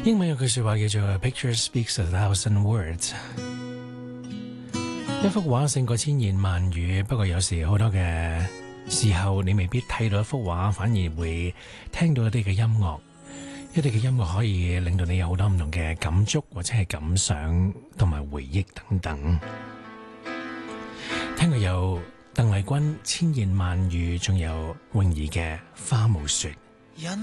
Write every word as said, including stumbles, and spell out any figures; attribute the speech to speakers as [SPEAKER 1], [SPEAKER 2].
[SPEAKER 1] 英文有句說話叫做 A picture speaks a thousand words， 一幅畫勝過千言萬語。不過有時好多嘅時候，你未必睇到一幅畫，反而會聽到一啲嘅音樂。一啲嘅音樂可以令到你有好多唔同嘅感觸，或者係感想同埋回憶等等。聽過有鄧麗君千言萬語，仲有泳兒嘅花無雪。